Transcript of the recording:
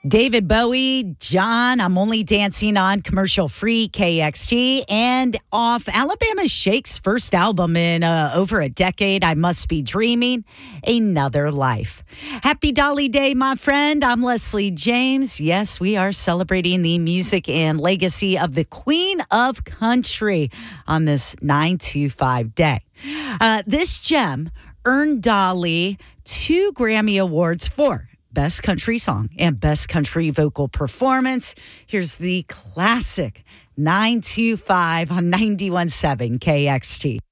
David Bowie, John, I'm Only Dancing on commercial-free KXT, and off Alabama Shake's first album in over a decade, I Must Be Dreaming, Another Life. Happy Dolly Day, my friend. I'm Leslie James. Yes, we are celebrating the music and legacy of the Queen of Country on this 925 day. This gem earned Dolly 2 Grammy Awards for Best Country Song and Best Country Vocal Performance. Here's the classic 925 on 91.7 KXT.